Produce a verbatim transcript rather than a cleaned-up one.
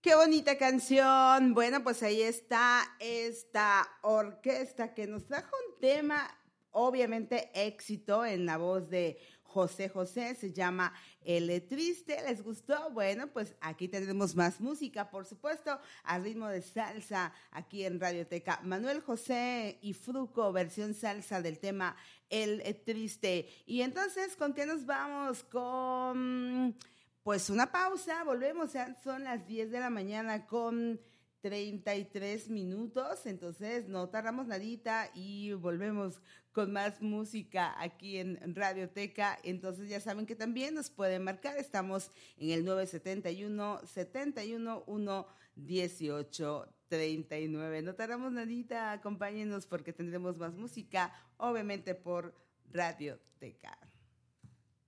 Qué bonita canción. Bueno, pues ahí está esta orquesta que nos trajo un tema, obviamente éxito en la voz de José José, se llama El Triste. ¿Les gustó? Bueno, pues aquí tendremos más música, por supuesto, al ritmo de salsa, aquí en Radioteca. Manuel José y Fruco, versión salsa del tema El Triste. Y entonces, ¿con qué nos vamos? Con... Pues una pausa, volvemos, ya son las diez de la mañana con treinta y tres minutos, entonces no tardamos nadita y volvemos con más música aquí en Radioteca. Entonces ya saben que también nos pueden marcar, estamos en el nueve siete uno, siete uno uno, uno ocho tres nueve. No tardamos nadita, acompáñenos porque tendremos más música, obviamente por Radioteca.